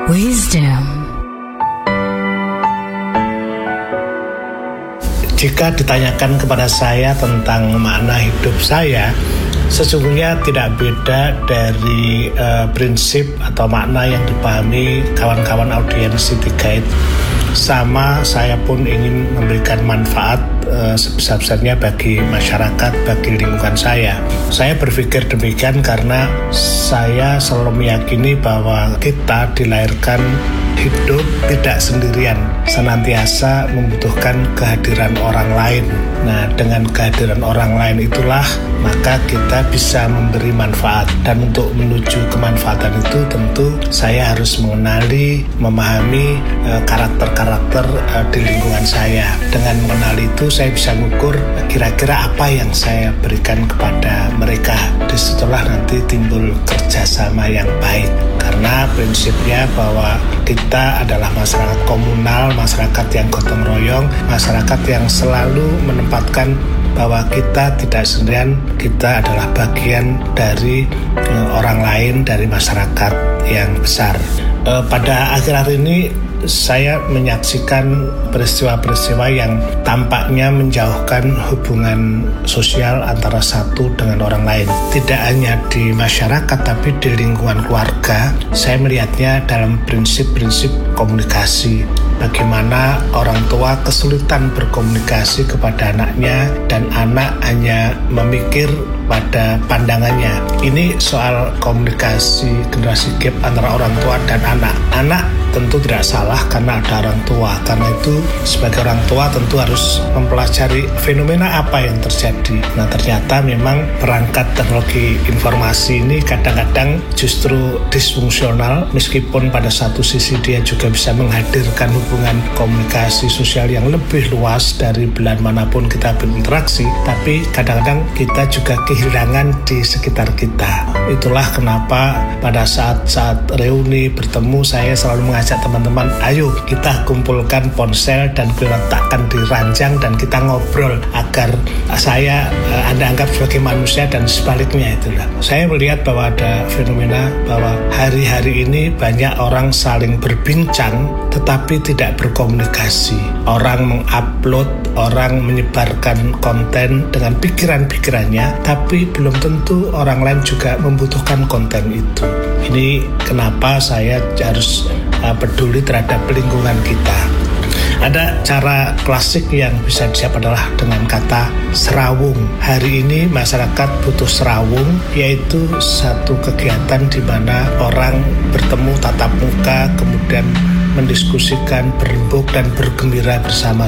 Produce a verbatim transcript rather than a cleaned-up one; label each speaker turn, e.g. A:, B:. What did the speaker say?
A: Wisdom.
B: Jika ditanyakan kepada saya tentang makna hidup saya, sesungguhnya tidak beda dari uh, prinsip atau makna yang dipahami kawan-kawan audiens City Guide. Sama, saya pun ingin memberikan manfaat uh, sebesar-besarnya bagi masyarakat, bagi lingkungan saya. Saya berpikir demikian karena saya selalu meyakini bahwa kita dilahirkan hidup tidak sendirian, senantiasa membutuhkan kehadiran orang lain. Nah, dengan kehadiran orang lain itulah maka kita bisa memberi manfaat. Dan untuk menuju kemanfaatan itu tentu saya harus mengenali, memahami uh, karakter-karakter uh, di lingkungan saya. Dengan mengenali itu saya bisa mengukur kira-kira apa yang saya berikan kepada mereka. Disitulah nanti timbul kerjasama yang baik. Karena prinsipnya bahwa kita adalah masyarakat komunal, masyarakat yang gotong royong, masyarakat yang selalu menempatkan bahwa kita tidak sendirian, kita adalah bagian dari uh, orang lain, dari masyarakat yang besar. Uh, pada akhir-akhir ini saya menyaksikan peristiwa-peristiwa yang tampaknya menjauhkan hubungan sosial antara satu dengan orang lain. Tidak hanya di masyarakat, tapi di lingkungan keluarga. Saya melihatnya dalam prinsip-prinsip komunikasi. Bagaimana orang tua kesulitan berkomunikasi kepada anaknya dan anak hanya memikir pada pandangannya. Ini soal komunikasi generasi gap antara orang tua dan anak. Anak tentu tidak salah karena ada orang tua. Karena itu sebagai orang tua tentu harus mempelajari fenomena apa yang terjadi. Nah, ternyata memang perangkat teknologi informasi ini kadang-kadang justru disfungsional, meskipun pada satu sisi dia juga bisa menghadirkan hubungan komunikasi sosial yang lebih luas dari belahan manapun kita berinteraksi, tapi kadang-kadang kita juga kehilangan di sekitar kita. Itulah kenapa pada saat-saat reuni bertemu saya selalu mengajak teman-teman, ayo kita kumpulkan ponsel dan kita letakkan di ranjang dan kita ngobrol agar saya Anda anggap sebagai manusia dan sebaliknya. Itulah saya melihat bahwa ada fenomena bahwa hari-hari ini banyak orang saling berbincang tetapi tidak berkomunikasi. Orang mengupload, orang menyebarkan konten dengan pikiran-pikirannya, tapi belum tentu orang lain juga membutuhkan konten itu. Ini kenapa saya harus uh, peduli terhadap lingkungan kita. Ada cara klasik yang bisa disiap adalah dengan kata serawung. Hari ini masyarakat butuh serawung, yaitu satu kegiatan di mana orang bertemu tatap muka, kemudian mendiskusikan, berembuk dan bergembira bersama